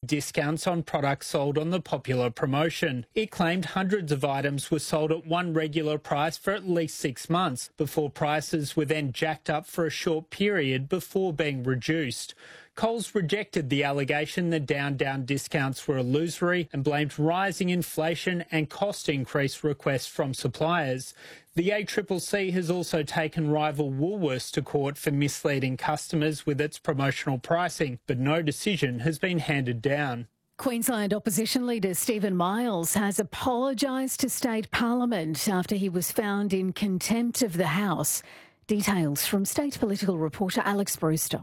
discounts on products sold on the popular promotion. It claimed hundreds of items were sold at one regular price for at least 6 months before prices were then jacked up for a short period before being reduced. Coles rejected the allegation that Down discounts were illusory and blamed rising inflation and cost increase requests from suppliers. The ACCC has also taken rival Woolworths to court for misleading customers with its promotional pricing, but no decision has been handed down. Queensland opposition leader Stephen Miles has apologised to State Parliament after he was found in contempt of the House. Details from State political reporter Alex Brewster.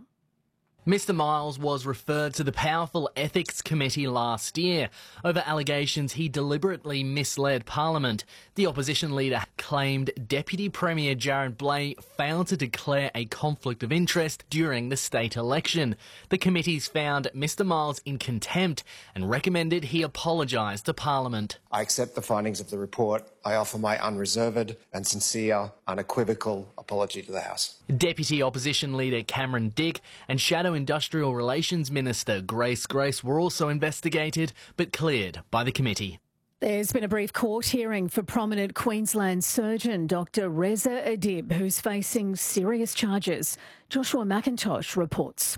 Mr Miles was referred to the Powerful Ethics Committee last year over allegations he deliberately misled Parliament. The opposition leader claimed Deputy Premier Jarrod Bleij failed to declare a conflict of interest during the state election. The committees found Mr Miles in contempt and recommended he apologise to Parliament. I accept the findings of the report. I offer my unreserved and sincere, unequivocal apology to the House. Deputy Opposition Leader Cameron Dick and Shadow Industrial Relations Minister Grace were also investigated but cleared by the committee. There's been a brief court hearing for prominent Queensland surgeon Dr Reza Adib, who's facing serious charges. Joshua McIntosh reports.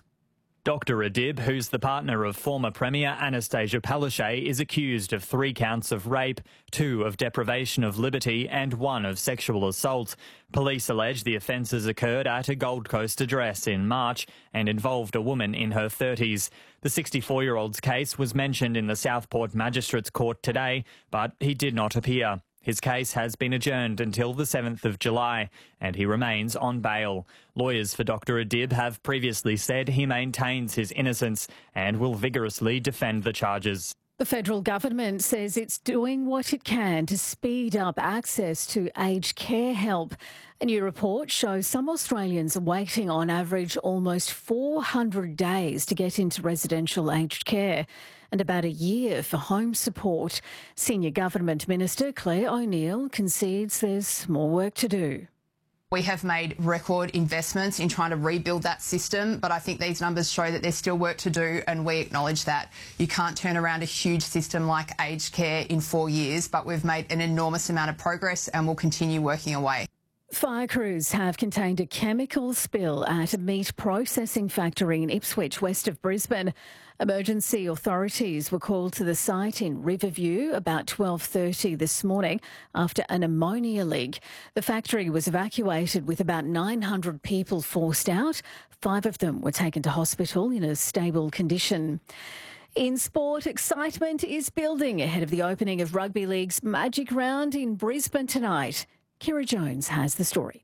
Dr Adib, who's the partner of former Premier Anastasia Palaszczuk, is accused of 3 counts of rape, 2 of deprivation of liberty and 1 of sexual assault. Police allege the offences occurred at a Gold Coast address in March and involved a woman in her 30s. The 64-year-old's case was mentioned in the Southport Magistrates Court today, but he did not appear. His case has been adjourned until the 7th of July and he remains on bail. Lawyers for Dr Adib have previously said he maintains his innocence and will vigorously defend the charges. The federal government says it's doing what it can to speed up access to aged care help. A new report shows some Australians are waiting on average almost 400 days to get into residential aged care and about a year for home support. Senior Government Minister Claire O'Neill concedes there's more work to do. We have made record investments in trying to rebuild that system, but I think these numbers show that there's still work to do, and we acknowledge that. You can't turn around a huge system like aged care in 4 years, but we've made an enormous amount of progress and we'll continue working away. Fire crews have contained a chemical spill at a meat processing factory in Ipswich, west of Brisbane. Emergency authorities were called to the site in Riverview about 12:30 this morning after an ammonia leak. The factory was evacuated with about 900 people forced out. 5 of them were taken to hospital in a stable condition. In sport, excitement is building ahead of the opening of Rugby League's Magic Round in Brisbane tonight. Kira Jones has the story.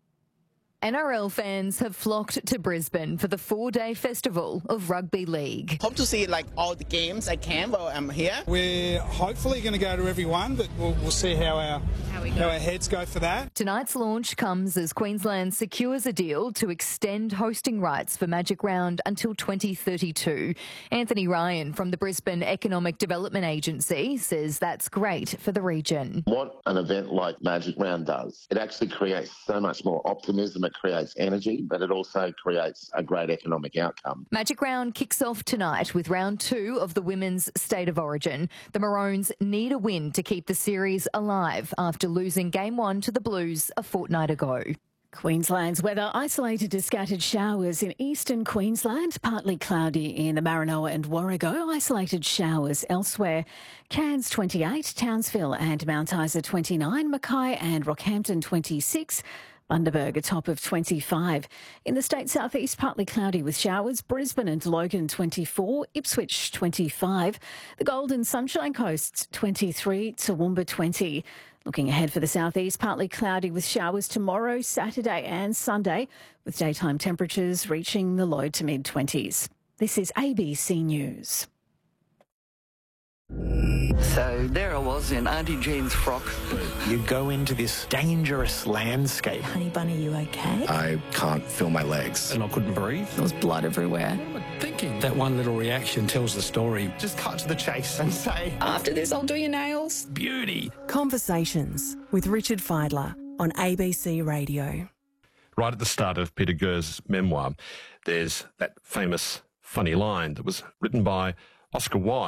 NRL fans have flocked to Brisbane for the 4-day festival of Rugby League. Hope to see all the games I can while I'm here. We're hopefully going to go to every one, but we'll see how our heads go for that. Tonight's launch comes as Queensland secures a deal to extend hosting rights for Magic Round until 2032. Anthony Ryan from the Brisbane Economic Development Agency says that's great for the region. What an event like Magic Round does, it actually creates so much more optimism. It creates energy, but it also creates a great economic outcome. Magic Round kicks off tonight with round 2 of the Women's State of Origin. The Maroons need a win to keep the series alive after losing Game 1 to the Blues a fortnight ago. Queensland's weather isolated to scattered showers in eastern Queensland, partly cloudy in the Maranoa and Warrego, isolated showers elsewhere. Cairns 28, Townsville and Mount Isa 29, Mackay and Rockhampton 26, Bundaberg a top of 25. In the state southeast, partly cloudy with showers. Brisbane and Logan 24, Ipswich 25. The Golden Sunshine Coast 23, Toowoomba 20. Looking ahead for the southeast, partly cloudy with showers tomorrow, Saturday and Sunday, with daytime temperatures reaching the low to mid-20s. This is ABC News. So there I was in Auntie Jean's frock. You go into this dangerous landscape. Honey Bunny, you okay? I can't feel my legs. And I couldn't breathe. There was blood everywhere. What am I thinking? That one little reaction tells the story. Just cut to the chase and say, after this, I'll do your nails. Beauty. Conversations with Richard Fiedler on ABC Radio. Right at the start of Peter Gurr's memoir, there's that famous funny line that was written by Oscar Wilde.